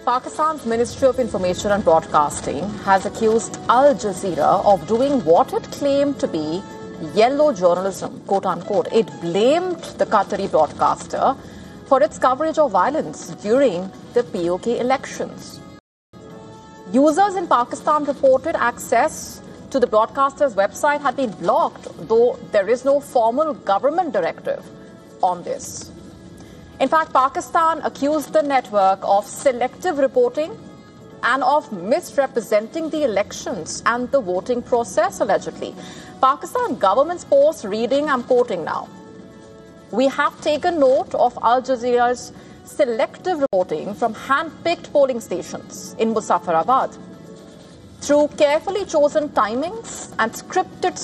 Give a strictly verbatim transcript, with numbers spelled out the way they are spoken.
Pakistan's Ministry of Information and Broadcasting has accused Al Jazeera of doing what it claimed to be yellow journalism, quote unquote. It blamed the Qatari broadcaster for its coverage of violence during the P O K elections. Users in Pakistan reported access to the broadcaster's website had been blocked, though there is no formal government directive on this. In fact, Pakistan accused the network of selective reporting and of misrepresenting the elections and the voting process, allegedly. Pakistan government's post reading, I'm quoting now, "We have taken note of Al Jazeera's selective reporting from hand-picked polling stations in Muzaffarabad. Through carefully chosen timings and scripted